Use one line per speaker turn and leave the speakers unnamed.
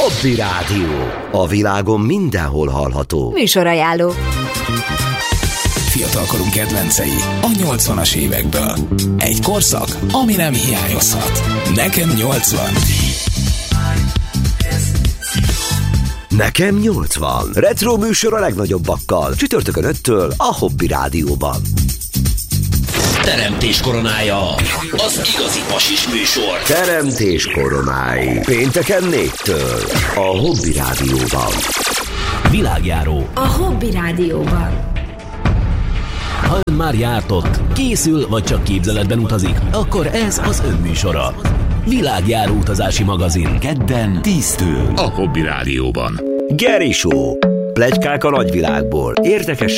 Hobby Rádió. A világon mindenhol hallható.
Műsorajánló.
Fiatalkorunk kedvencei a 80-as évekből. Egy korszak, ami nem hiányozhat. Nekem 80.
Nekem 80. Retro műsor a legnagyobbakkal. Csütörtökön 5-től a Hobby Rádióban.
Teremtés koronája. Az igazi pasis műsor.
Teremtés koronái. Pénteken 4-től a Hobby Rádióban.
Világjáró.
A Hobby Rádióban.
Ha ön már járt ott, készül vagy csak képzeletben utazik, akkor ez az ön műsora. Világjáró utazási magazin. Kedden 10-től
a Hobby Rádióban.
Geri Show. Pletykák a nagyvilágból. Érdekes